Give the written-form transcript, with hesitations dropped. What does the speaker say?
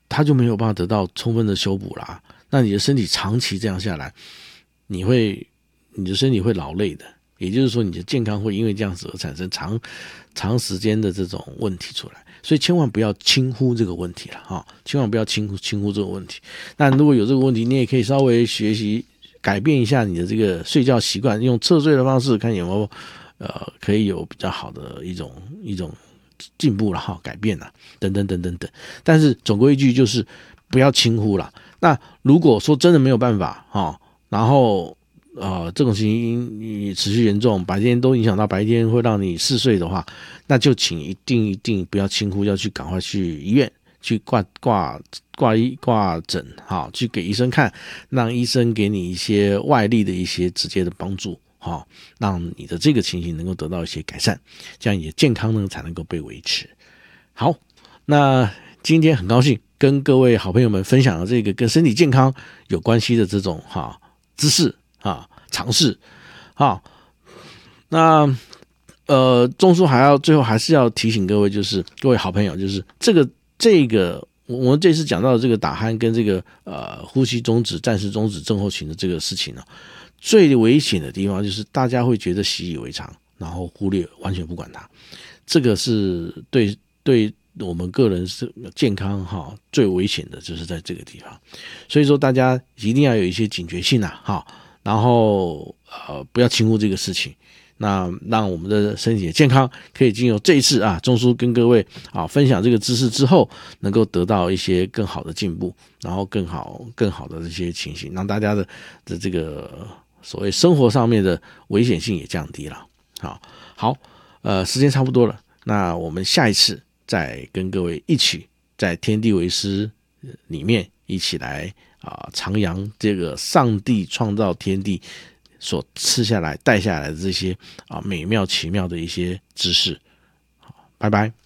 它就没有办法得到充分的修补啦。那你的身体长期这样下来，你的身体会劳累的，也就是说你的健康会因为这样子而产生长时间的这种问题出来。所以千万不要轻忽这个问题了千万不要轻忽这个问题。那如果有这个问题，你也可以稍微学习改变一下你的这个睡觉习惯，用侧睡的方式看有没有可以有比较好的一种进步了改变了等等。但是总归一句就是不要轻忽了。那如果说真的没有办法然后这种情形你持续严重，白天都影响到白天会让你嗜睡的话，那就请一定不要轻忽，要去赶快去医院去挂诊去给医生看，让医生给你一些外力的一些直接的帮助让你的这个情形能够得到一些改善，这样你的健康呢才能够被维持。好，那今天很高兴跟各位好朋友们分享了这个跟身体健康有关系的这种知识尝试那中枢最后还是要提醒各位，就是各位好朋友，就是这个我们这次讲到的这个打鼾跟这个呼吸暂时终止症候群的这个事情呢，最危险的地方就是大家会觉得习以为常，然后忽略完全不管它，这个是对我们个人是健康最危险的就是在这个地方。所以说大家一定要有一些警觉性然后不要轻忽这个事情，那让我们的身体的健康可以经由这一次中枢跟各位分享这个知识之后，能够得到一些更好的进步，然后更好的这些情形，让大家的这个所谓生活上面的危险性也降低了。好，时间差不多了，那我们下一次再跟各位一起在天地为师里面一起来徜徉这个上帝创造天地所赐下来带下来的这些美妙奇妙的一些知识。拜拜。